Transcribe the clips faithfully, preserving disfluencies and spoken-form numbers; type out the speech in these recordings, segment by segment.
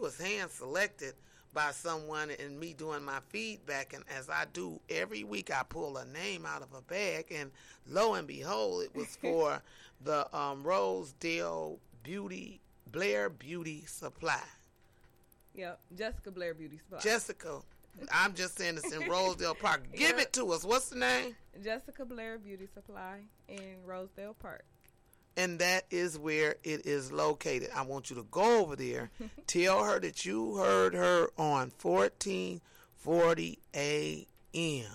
was hand selected by someone and me doing my feedback, and as I do every week, I pull a name out of a bag, and lo and behold, it was for the um, Rosedale Beauty, Blair Beauty Supply. Yep, Jessica Blair Beauty Supply. Jessica, I'm just saying it's in Rosedale Park. Give Yep. it to us. What's the name? Jessica Blair Beauty Supply in Rosedale Park. And that is where it is located. I want you to go over there. Tell her that you heard her on fourteen forty A M.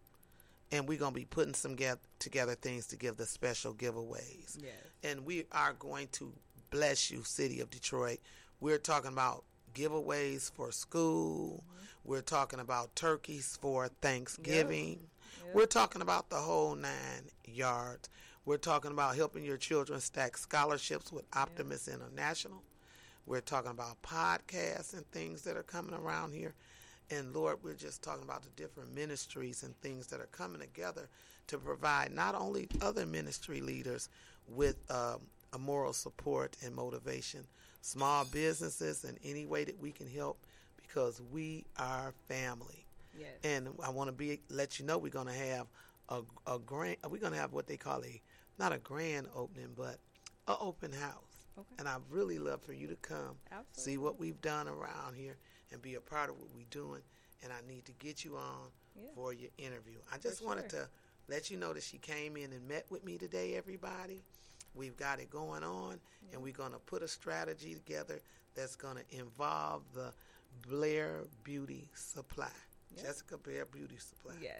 And we're going to be putting some get, together things to give the special giveaways. Yes. And we are going to bless you, City of Detroit. We're talking about giveaways for school. Mm-hmm. We're talking about turkeys for Thanksgiving. Yep. Yep. We're talking about the whole nine yards. We're talking about helping your children stack scholarships with Optimus yeah. International. We're talking about podcasts and things that are coming around here. And, Lord, we're just talking about the different ministries and things that are coming together to provide not only other ministry leaders with um, a moral support and motivation, small businesses, and any way that we can help, because we are family. Yes. And I want to be let you know we're going to have a, a grand, we're going to have what they call a, not a grand opening, but an open house. Okay. And I'd really love for you to come, Absolutely. see what we've done around here, and be a part of what we're doing. And I need to get you on yeah. for your interview. I just for wanted sure. to let you know that she came in and met with me today, everybody. We've got it going on, yeah. and we're going to put a strategy together that's going to involve the Blair Beauty Supply. Yep. Jessica Blair Beauty Supply. Yes.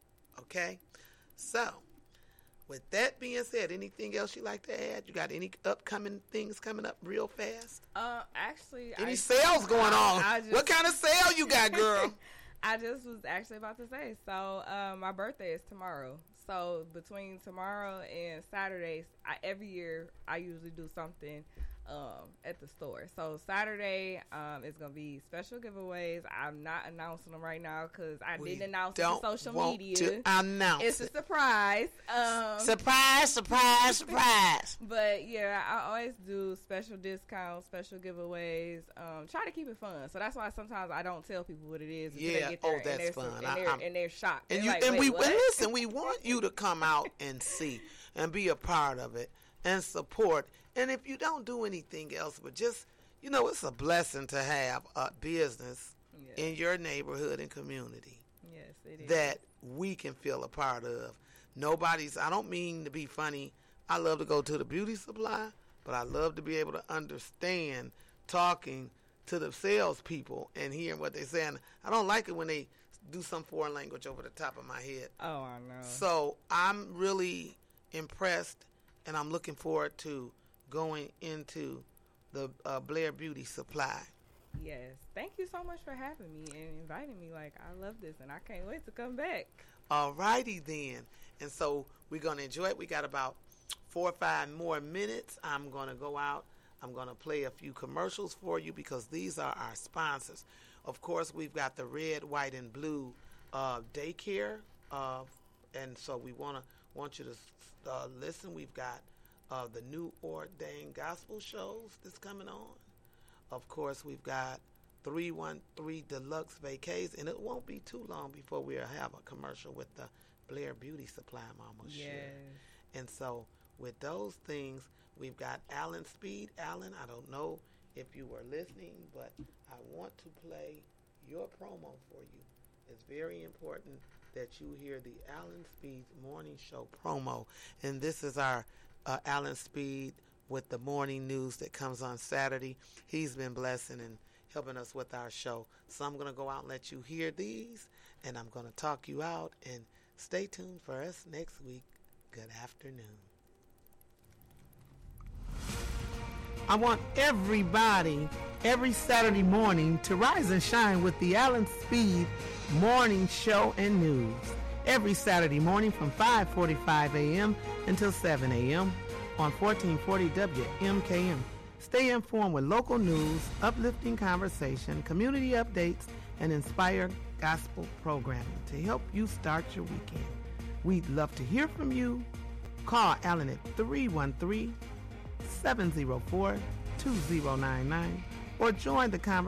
Okay? So, with that being said, anything else you'd like to add? You got any upcoming things coming up real fast? Uh, actually, any I, sales going I, on? I just, what kind of sale you got, girl? I just was actually about to say. So, um, my birthday is tomorrow. So, between tomorrow and Saturdays, I, every year I usually do something um, at the store. So, Saturday um, is going to be special giveaways. I'm not announcing them right now because I we didn't announce it on social want media. To announce it's it. a surprise. Um, surprise, surprise, surprise. But, yeah, I always do special discounts, special giveaways. Um, try to keep it fun. So, that's why sometimes I don't tell people what it is until yeah. they get there. Oh, that's and fun. And, I, they're, I'm, and they're shocked. And, they're you, like, and Wait, we what? listen, we want you to come out and see and be a part of it and support. And if you don't do anything else, but just, you know, it's a blessing to have a business yes. in your neighborhood and community. Yes, it is. That we can feel a part of. Nobody's, I don't mean to be funny. I love to go to the beauty supply, but I love to be able to understand talking to the salespeople and hearing what they're saying. I don't like it when they do some foreign language over the top of my head. Oh, I know. So I'm really impressed, and I'm looking forward to going into the uh, Blair Beauty Supply. Yes. Thank you so much for having me and inviting me. Like, I love this, and I can't wait to come back. All righty then. And so we're going to enjoy it. We got about four or five more minutes. I'm going to go out. I'm going to play a few commercials for you because these are our sponsors. Of course, we've got the red, white, and blue uh, daycare, uh, and so we want to want you to uh, listen. We've got uh, the new ordained gospel shows that's coming on. Of course, we've got three one three Deluxe Vacays, and it won't be too long before we'll have a commercial with the Blair Beauty Supply, I'm almost yes. sure. And so with those things, we've got Alan Speed. Alan, I don't know if you were listening, but I want to play your promo for you. It's very important that you hear the Alan Speed Morning Show promo. And this is our uh, Alan Speed with the morning news that comes on Saturday. He's been blessing and helping us with our show. So I'm going to go out and let you hear these, and I'm going to talk you out. And stay tuned for us next week. Good afternoon. I want everybody every Saturday morning to rise and shine with the Alan Speed Morning Show and News. Every Saturday morning from five forty-five a.m. until seven a.m. on fourteen forty W M K M. Stay informed with local news, uplifting conversation, community updates, and inspired gospel programming to help you start your weekend. We'd love to hear from you. Call Alan at three one three, seven zero four, two zero nine nine or join the conversation